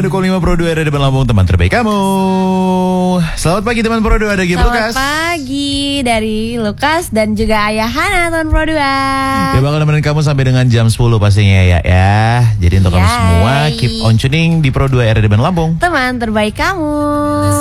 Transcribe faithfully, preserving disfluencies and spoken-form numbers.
sembilan koma lima Pro dua R D Lampung, teman terbaik kamu. Selamat pagi teman Pro dua, ada Gib Lukas. Selamat pagi dari Lukas dan juga Ayah Hana teman Pro dua. Ya bakal nemenin kamu sampai dengan jam sepuluh pastinya ya ya. Jadi untuk kamu Yay. semua keep on tuning di Pro dua R D Lampung, Teman terbaik kamu.